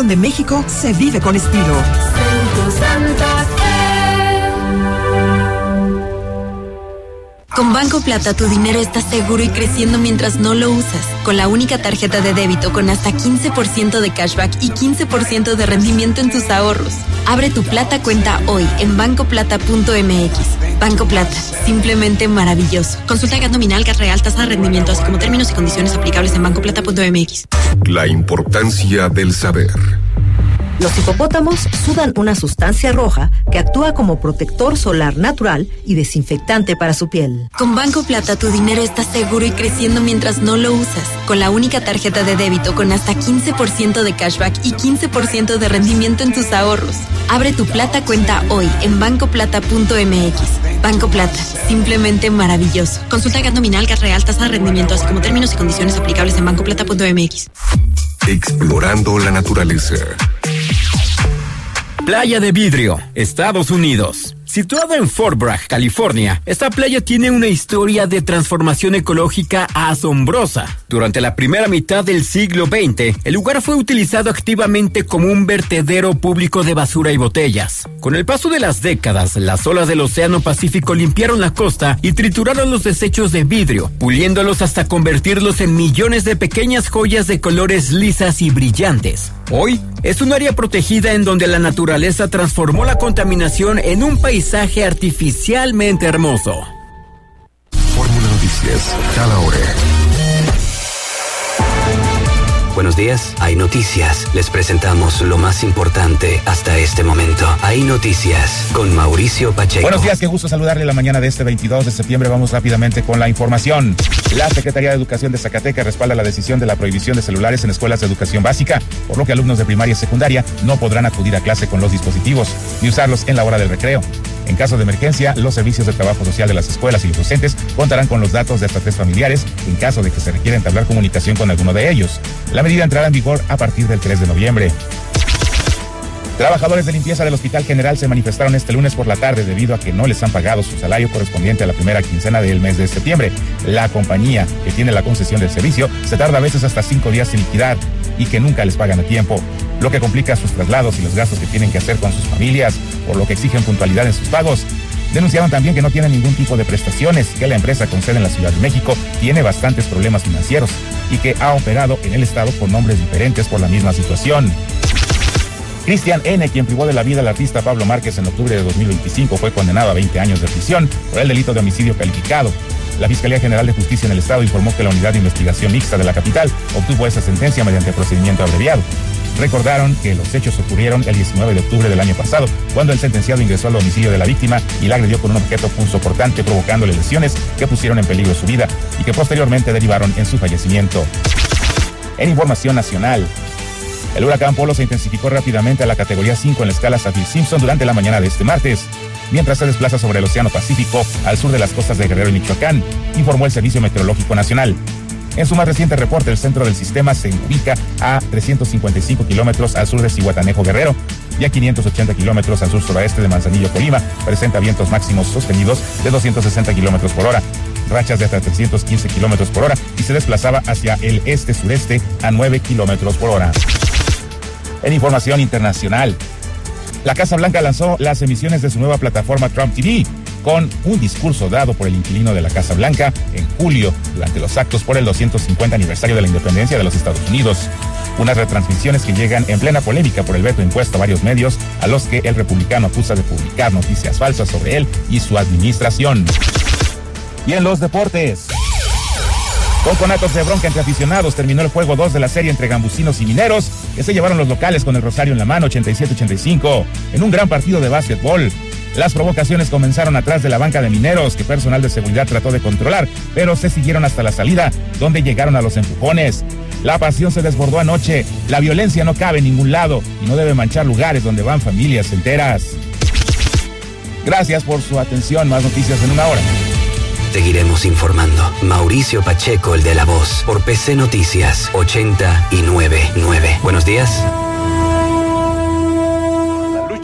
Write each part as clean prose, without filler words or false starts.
donde México se vive con estilo. Santa Fe. Con Banco Plata tu dinero está seguro y creciendo mientras no lo usas. Con la única tarjeta de débito con hasta 15% de cashback y 15% de rendimiento en tus ahorros. Abre tu Plata cuenta hoy en bancoplata.mx. Banco Plata, simplemente maravilloso. Consulta GAT nominal, GAT real, tasa de rendimiento, así como términos y condiciones aplicables en bancoplata.mx. La importancia del saber. Los hipopótamos sudan una sustancia roja que actúa como protector solar natural y desinfectante para su piel. Con Banco Plata tu dinero está seguro y creciendo mientras no lo usas. Con la única tarjeta de débito con hasta 15% de cashback y 15% de rendimiento en tus ahorros. Abre tu Plata cuenta hoy en bancoplata.mx. Banco Plata, simplemente maravilloso. Consulta GAT nominal, GAT real, tasa de rendimiento, así como términos y condiciones aplicables en bancoplata.mx. Explorando la naturaleza. Playa de Vidrio, Estados Unidos. Situada en Fort Bragg, California, esta playa tiene una historia de transformación ecológica asombrosa. Durante la primera mitad del siglo XX, el lugar fue utilizado activamente como un vertedero público de basura y botellas. Con el paso de las décadas, las olas del Océano Pacífico limpiaron la costa y trituraron los desechos de vidrio, puliéndolos hasta convertirlos en millones de pequeñas joyas de colores lisas y brillantes. Hoy, es un área protegida en donde la naturaleza transformó la contaminación en un paisaje artificialmente hermoso. Fórmula Noticias, cada hora. Buenos días, hay noticias. Les presentamos lo más importante hasta este momento. Hay noticias con Mauricio Pacheco. Buenos días, qué gusto saludarle la mañana de este 22 de septiembre. Vamos rápidamente con la información. La Secretaría de Educación de Zacatecas respalda la decisión de la prohibición de celulares en escuelas de educación básica, por lo que alumnos de primaria y secundaria no podrán acudir a clase con los dispositivos ni usarlos en la hora del recreo. En caso de emergencia, los servicios de trabajo social de las escuelas y los docentes contarán con los datos de hasta 3 familiares en caso de que se requiera entablar comunicación con alguno de ellos. La medida entrará en vigor a partir del 3 de noviembre. Trabajadores de limpieza del Hospital General se manifestaron este lunes por la tarde debido a que no les han pagado su salario correspondiente a la primera quincena del mes de septiembre. La compañía que tiene la concesión del servicio se tarda a veces hasta 5 días en liquidar y que nunca les pagan a tiempo, lo que complica sus traslados y los gastos que tienen que hacer con sus familias, por lo que exigen puntualidad en sus pagos. Denunciaron también que no tienen ningún tipo de prestaciones, que la empresa con sede en la Ciudad de México tiene bastantes problemas financieros y que ha operado en el estado con nombres diferentes por la misma situación. Cristian N., quien privó de la vida al artista Pablo Márquez en octubre de 2025, fue condenado a 20 años de prisión por el delito de homicidio calificado. La Fiscalía General de Justicia en el Estado informó que la Unidad de Investigación Mixta de la capital obtuvo esa sentencia mediante procedimiento abreviado. Recordaron que los hechos ocurrieron el 19 de octubre del año pasado, cuando el sentenciado ingresó al domicilio de la víctima y la agredió con un objeto punzocortante, provocándole lesiones que pusieron en peligro su vida y que posteriormente derivaron en su fallecimiento. En información nacional, el huracán Polo se intensificó rápidamente a la categoría 5 en la escala Saffir-Simpson durante la mañana de este martes, mientras se desplaza sobre el Océano Pacífico al sur de las costas de Guerrero y Michoacán, informó el Servicio Meteorológico Nacional. En su más reciente reporte, el centro del sistema se ubica a 355 kilómetros al sur de Zihuatanejo, Guerrero, y a 580 kilómetros al sur-suroeste de Manzanillo, Colima. Presenta vientos máximos sostenidos de 260 kilómetros por hora, rachas de hasta 315 kilómetros por hora, y se desplazaba hacia el este-sureste a 9 kilómetros por hora. En información internacional, la Casa Blanca lanzó las emisiones de su nueva plataforma Trump TV, con un discurso dado por el inquilino de la Casa Blanca en julio, durante los actos por el 250 aniversario de la independencia de los Estados Unidos. Unas retransmisiones que llegan en plena polémica por el veto impuesto a varios medios a los que el republicano acusa de publicar noticias falsas sobre él y su administración. Y en los deportes, con conatos de bronca entre aficionados, terminó el juego 2 de la serie entre gambusinos y mineros, que se llevaron los locales con el rosario en la mano, 87-85, en un gran partido de básquetbol. Las provocaciones comenzaron atrás de la banca de mineros, que personal de seguridad trató de controlar, pero se siguieron hasta la salida, donde llegaron a los empujones. La pasión se desbordó anoche. La violencia no cabe en ningún lado y no debe manchar lugares donde van familias enteras. Gracias por su atención. Más noticias en una hora. Seguiremos informando. Mauricio Pacheco, el de La Voz, por PC Noticias 89.9. Buenos días.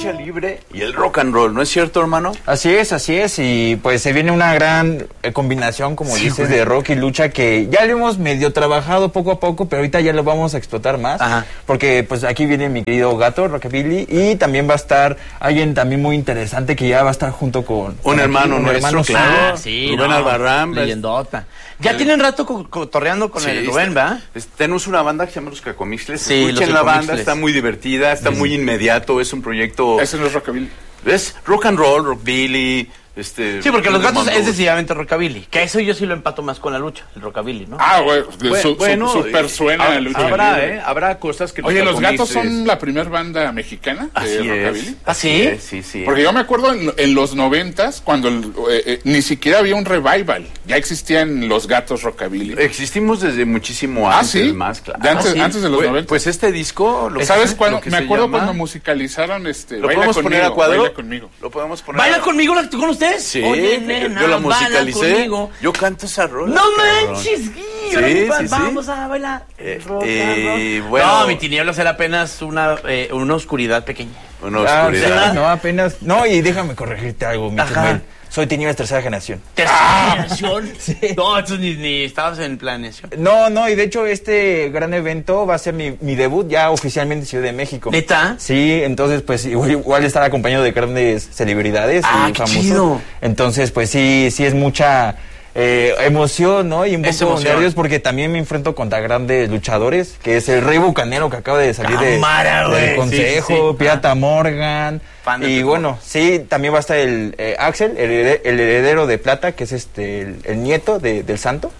lucha libre y el rock and roll, ¿no es cierto, hermano? Así es, y pues se viene una gran combinación, como dices, de rock y lucha que ya lo hemos medio trabajado poco a poco, pero ahorita ya lo vamos a explotar más, porque pues aquí viene mi querido Gato, Rockabilly, y también va a estar alguien también muy interesante que ya va a estar junto con... Un hermano nuestro, claro. Sí, Rubén Albarrán. Leyendota. Ya tienen rato cotorreando con el Rubén, ¿va? Tenemos una banda que se llama Los Cacomixles. Sí, escuchen la banda, está muy divertida, está muy inmediato, es un proyecto... Eso no es rockabilly. Es rock and roll, rockabilly... Sí, porque Los Gatos es decididamente rockabilly. Que eso yo sí lo empato más con la lucha, el rockabilly, ¿no? Bueno, super suena la lucha. Habrá cosas que... Oye, Los Gatos son la primera banda mexicana de rockabilly. ¿Ah, sí? Sí. Porque yo me acuerdo en los 90s, cuando ni siquiera había un revival. Ya existían Los Gatos Rockabilly. Existimos desde muchísimo antes, más claro. Antes de los 90. Pues este disco... ¿Sabes cuándo? Me acuerdo cuando musicalizaron ¿Lo podemos poner a cuadro? Baila conmigo. ¿Lo podemos poner? ¿Baila conmigo con ustedes? Sí, oye, nena, yo la musicalicé. Yo canto esa rola. ¡No manches, Guillo! Vamos a bailar. Bueno. No, mi Tinieblas era apenas una oscuridad pequeña. Una oscuridad. No, apenas. No, y déjame corregirte algo, mi Chumel. Soy Tinieblas tercera generación. ¿Tercera generación? Sí. No, tú ni estabas en planeación. No, y de hecho este gran evento va a ser mi debut ya oficialmente en Ciudad de México. ¿Neta? Sí, entonces pues igual estar acompañado de grandes celebridades y qué famosos. Chido. Entonces pues sí es mucha emoción, ¿no? Y un poco nervios porque también me enfrento contra grandes luchadores, que es el Rey Bucanero que acaba de salir del Consejo, Pirata Morgan. Y bueno, sí, también va a estar el Axel, el heredero de plata, que es el nieto del santo.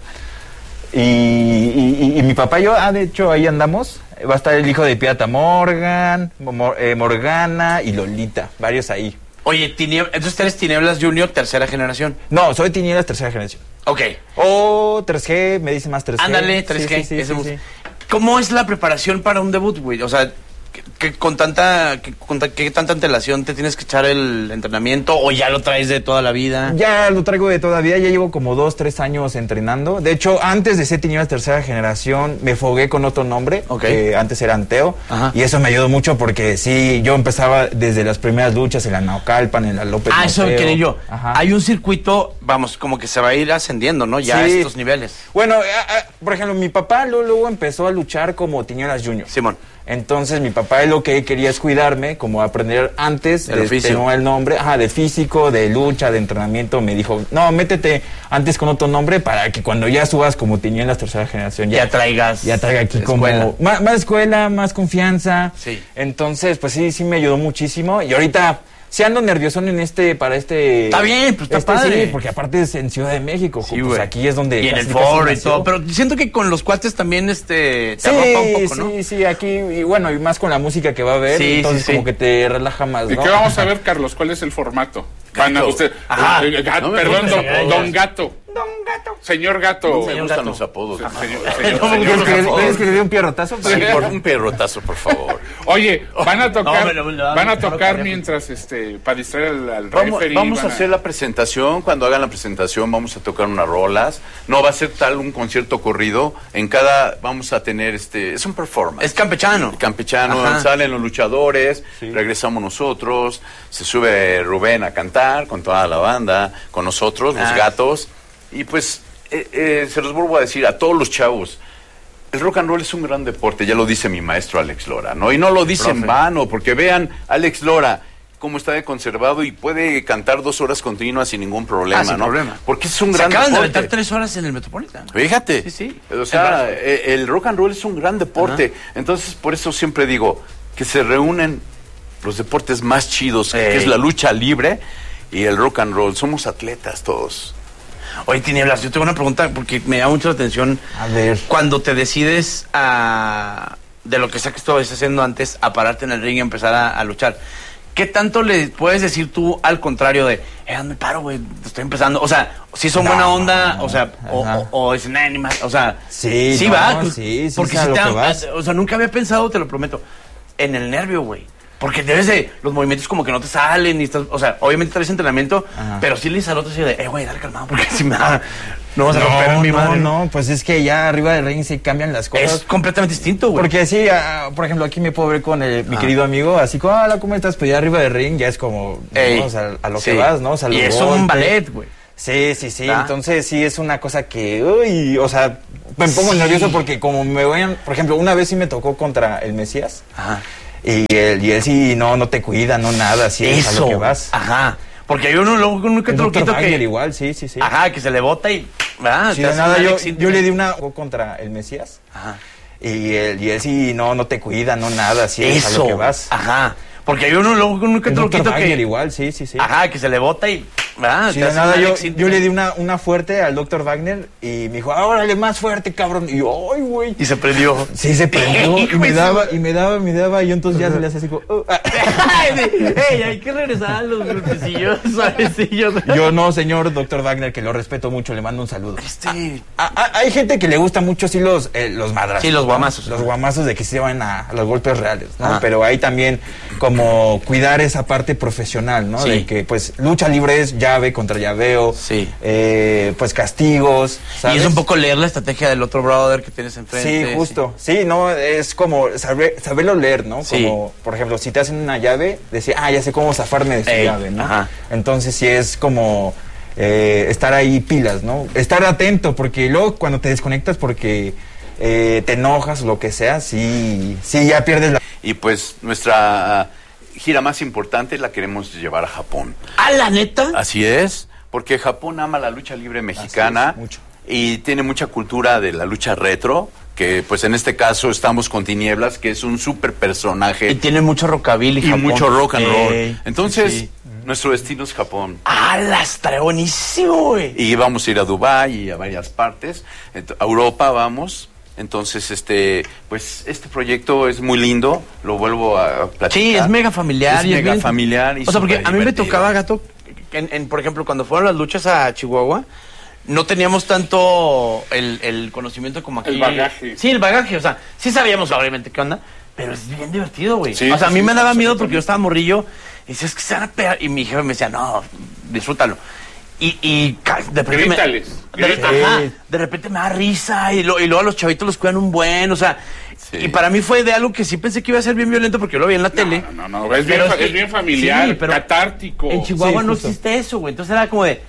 Y mi papá y yo, de hecho, ahí andamos. Va a estar el hijo de Pirata Morgan, Morgana y Lolita, varios ahí. Oye, entonces eres Tinieblas Junior, tercera generación. No, soy Tinieblas tercera generación. Ok. O 3G, me dice más 3G. Ándale, 3G. Sí. ¿Cómo es la preparación para un debut, güey? O sea, ¿qué tanta antelación te tienes que echar el entrenamiento o ya lo traes de toda la vida? Ya lo traigo de toda la vida, ya llevo como 2-3 años entrenando. De hecho, antes de ser Tinieblas tercera generación, me fogué con otro nombre, que antes era Anteo. Y eso me ayudó mucho porque sí, yo empezaba desde las primeras luchas en la Naucalpan, en la López Mateo. Eso quería yo. Hay un circuito, vamos, como que se va a ir ascendiendo, ¿no? Ya a estos niveles. Bueno, por ejemplo, mi papá luego empezó a luchar como Tinieblas Junior. Simón. Entonces mi papá lo que quería es cuidarme, como aprender antes de tener el nombre, de físico, de lucha, de entrenamiento. Me dijo, no, métete antes con otro nombre para que cuando ya subas como Tinieblas tercera generación, ya traiga aquí como más escuela, más confianza. Sí. Entonces, pues sí me ayudó muchísimo. Y ahorita sí ando nerviosón para este... Está bien, pues está padre. Sí, porque aparte es en Ciudad de México, pues aquí es donde... Y en el foro y todo, pero siento que con los cuates también te arropa un poco, ¿no? Sí, aquí, y bueno, y más con la música que va a haber, entonces como que te relaja más, ¿no? ¿Y qué vamos a ver, Carlos? ¿Cuál es el formato? Perdón, Don Gato. Don Gato. Señor Gato. No me gustan los apodos. ¿Quieres que le dé un pierrotazo? Sí, un pierrotazo, por favor. Oye, van a tocar mientras, para distraer al referee. Vamos a hacer la presentación. Cuando hagan la presentación vamos a tocar unas rolas. No va a ser un concierto corrido. Vamos a tener es un performance. Es campechano. Salen los luchadores, regresamos nosotros, se sube Rubén a cantar con toda la banda, con nosotros, los gatos. Y pues, se los vuelvo a decir a todos los chavos, el rock and roll es un gran deporte, ya lo dice mi maestro Alex Lora, ¿no? Y no lo dice en vano, porque vean Alex Lora cómo está de conservado y puede cantar 2 horas continuas sin ningún problema, sin problema. Porque es un gran deporte. Acaban de aventar 3 horas en el Metropolitan. Fíjate. Sí. O sea, el rock and roll es un gran deporte. Entonces, por eso siempre digo que se reúnen los deportes más chidos, que es la lucha libre y el rock and roll. Somos atletas todos. Oye, Tinieblas, yo tengo una pregunta porque me llama mucho la atención. A ver. Cuando te decides de lo que sea que estabas haciendo antes, a pararte en el ring y empezar a luchar, ¿qué tanto le puedes decir tú al contrario de, me paro, güey, estoy empezando? O sea, si son buena onda, o sea, o dicen, ni más, o sea, sí va. Sí, porque si te o sea, nunca había pensado, te lo prometo, en el nervio, güey. Porque debes de, los movimientos como que no te salen, y estás, o sea, obviamente traes entrenamiento, pero sí le dices al otro así de, güey, dale calmado, porque si me da No vas a romper mi madre. No, pues es que ya arriba del ring sí cambian las cosas. Es completamente distinto, güey. Porque sí, por ejemplo, aquí me puedo ver con mi querido amigo, así como, hola, ¿cómo estás? Pues ya arriba del ring ya es como, ¿no? O sea, a lo que vas, ¿no? O sea, y es un ballet, güey. Sí. Entonces sí es una cosa que, uy, o sea, me pongo nervioso porque como me vayan, por ejemplo, una vez sí me tocó contra el Mesías. Ajá. Y él sí, no te cuida, no nada, así es a lo que vas. Ajá. Porque hay uno luego con un truquito que... igual, sí. Ajá, que se le bota y... ¿verdad? Sí, de nada, yo le di una contra el Mesías. Ajá. Y él sí, no te cuida, no nada, así es a lo que vas. Ajá. Porque hay uno luego con un truquito que... igual, sí. Ajá, que se le bota y... ¿verdad? Sí, de nada, yo le di una fuerte al Dr. Wagner y me dijo, órale, más fuerte, cabrón. Y yo, ay, güey. Y se prendió. Sí, se prendió. y me daba, y yo entonces ya se le hace así como... ¡Ey, hay que regresar a los golpecillos suavecillos! Yo no, señor Dr. Wagner, que lo respeto mucho, le mando un saludo. Hay gente que le gusta mucho sí los madrazos. Sí, los guamazos. Los guamazos de que se van a los golpes reales, ¿no? Pero hay también como cuidar esa parte profesional, ¿no? Sí. De que, pues, lucha libre es llave contra llaveo, pues castigos, ¿sabes? Y es un poco leer la estrategia del otro brother que tienes enfrente. Sí, justo. Sí, no, es como saberlo leer, ¿no? Como, por ejemplo, si te hacen una llave, decir, ya sé cómo zafarme de esa llave, ¿no? Ajá. Entonces sí es como estar ahí pilas, ¿no? Estar atento, porque luego cuando te desconectas porque te enojas o lo que sea, sí ya pierdes la... Y pues nuestra gira más importante la queremos llevar a Japón. ¿Ah, la neta? Así es, porque Japón ama la lucha libre mexicana mucho. Y tiene mucha cultura de la lucha retro, que pues en este caso estamos con Tinieblas, que es un súper personaje. Y tiene mucho rockabilly y Japón. Mucho rock and roll. Entonces, nuestro destino es Japón. Estará buenísimo, güey. Y vamos a ir a Dubái y a varias partes. A Europa vamos. Entonces, pues este proyecto es muy lindo, lo vuelvo a platicar. Sí, es mega familiar. Familiar. Y o sea, porque a mí me tocaba, Gato, por ejemplo, cuando fueron las luchas a Chihuahua, no teníamos tanto el conocimiento como aquí. El bagaje. Sí, el bagaje, o sea, sí sabíamos obviamente qué onda, pero es bien divertido, güey. Sí, o sea, a mí me daba miedo porque yo estaba morrillo y decía, es que se van a pegar. Y mi jefe me decía, no, disfrútalo. Y de repente de repente me da risa y luego a los chavitos los cuidan un buen, o sea, y para mí fue de algo que sí pensé que iba a ser bien violento porque yo lo vi en la tele. No, es bien familiar, pero catártico. En Chihuahua no existe eso, güey, entonces era como de...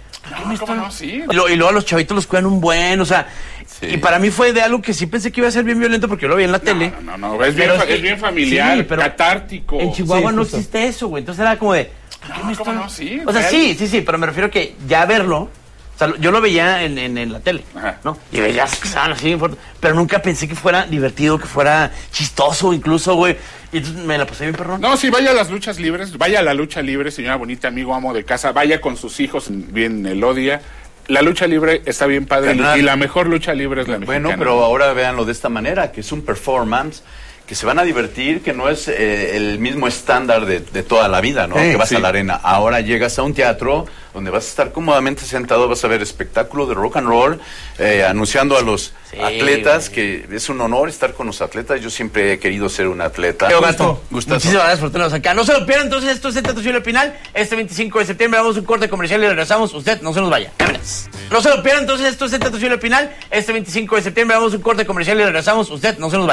Y luego a los chavitos los cuidan un buen, o sea, y para mí fue de algo que sí pensé que iba a ser bien violento porque yo lo vi en la tele. Es bien familiar, pero catártico. En Chihuahua no existe eso, güey, entonces era como de... O sea, sí, pero me refiero que ya verlo, o sea, yo lo veía en la tele, ¿no? Y veías que estaban así, pero nunca pensé que fuera divertido, que fuera chistoso incluso, güey. Y entonces me la pasé bien, perrón. No, sí, vaya a las luchas libres, vaya a la lucha libre, señora bonita, amigo, amo de casa, vaya con sus hijos, bien Elodia. La lucha libre está bien padre y la mejor lucha libre es la mexicana. Bueno, pero ahora véanlo de esta manera, que es un performance, que se van a divertir, que no es el mismo estándar de toda la vida, ¿no? Que vas a la arena. Ahora llegas a un teatro donde vas a estar cómodamente sentado, vas a ver espectáculo de rock and roll, anunciando a los atletas, que es un honor estar con los atletas. Yo siempre he querido ser un atleta. Gato, muchísimas gracias por tenernos acá. No se lo pierdan, entonces, esto es Tentación Final. Este 25 de septiembre vamos a un corte comercial y regresamos. Usted no se nos vaya. No se lo pierdan, entonces, esto es Tentación Final. Este 25 de septiembre vamos a un corte comercial y regresamos. Usted no se nos vaya.